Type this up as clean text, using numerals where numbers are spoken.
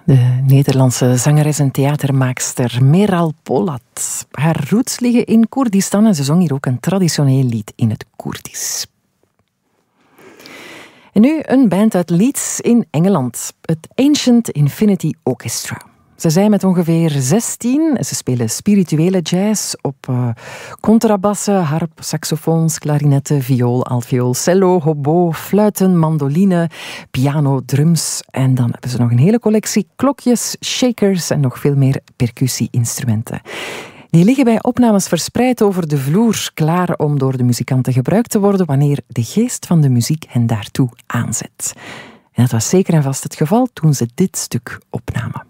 De Nederlandse zangeres en theatermaakster Meral Polat. Haar roots liggen in Koerdistan en ze zong hier ook een traditioneel lied in het Koerdisch. En nu een band uit Leeds in Engeland. Het Ancient Infinity Orchestra. Ze zijn met ongeveer 16. Ze spelen spirituele jazz op contrabassen, harp, saxofoons, klarinetten, viool, altviool, cello, hobo, fluiten, mandoline, piano, drums. En dan hebben ze nog een hele collectie klokjes, shakers en nog veel meer percussie-instrumenten. Die liggen bij opnames verspreid over de vloer, klaar om door de muzikanten gebruikt te worden wanneer de geest van de muziek hen daartoe aanzet. En dat was zeker en vast het geval toen ze dit stuk opnamen.